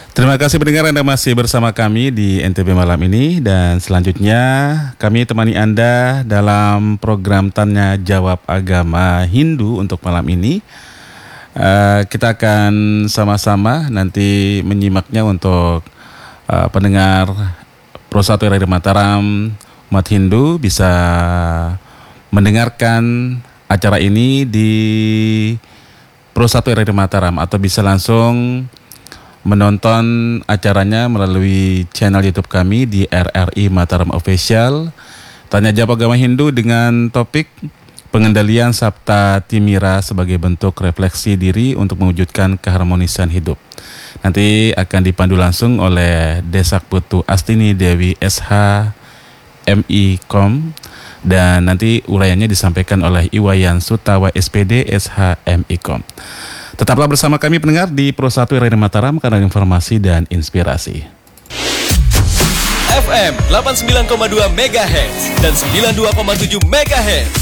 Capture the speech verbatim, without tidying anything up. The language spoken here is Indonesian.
Terima kasih pendengar, Anda masih bersama kami di N T B Malam ini. Dan selanjutnya kami temani Anda dalam program Tanya Jawab Agama Hindu untuk malam ini. uh, Kita akan sama-sama nanti menyimaknya untuk uh, pendengar Pro satu Radio Mataram umat Hindu bisa mendengarkan acara ini di Pro satu Radio Mataram, atau bisa langsung menonton acaranya melalui channel YouTube kami di R R I Mataram Official. Tanya Jawab Agama Hindu dengan topik pengendalian Sabta Timira sebagai bentuk refleksi diri untuk mewujudkan keharmonisan hidup. Nanti akan dipandu langsung oleh Desak Putu Astini Dewi S H M I Kom, dan nanti uraiannya disampaikan oleh Iwayan Sutawa S P D S H M I Kom. Tetaplah bersama kami pendengar di Pro satu Radio Mataram karena informasi dan inspirasi. F M delapan puluh sembilan koma dua megahertz dan sembilan puluh dua koma tujuh megahertz.